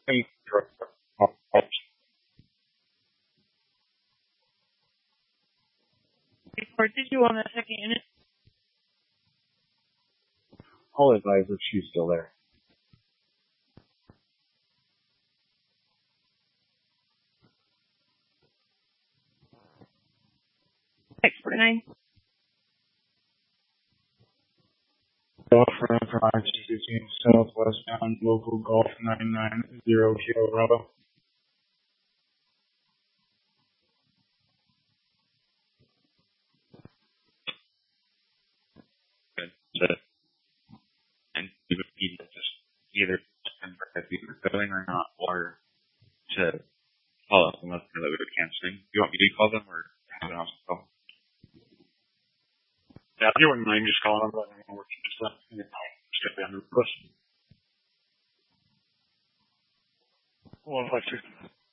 Hey, Or did you on that second unit? I'll advise if she's still there. Expert 9. Golf for Enterprise 15 Southwest bound local Golf 990 Kilo Bravo. Good. So, and you would need to just either if you were going or not, or to follow up and let them know that we were canceling. Do you want me to call them or have an office call? Yeah, if you wouldn't mind just calling them, let them know we're just get the under request. 152.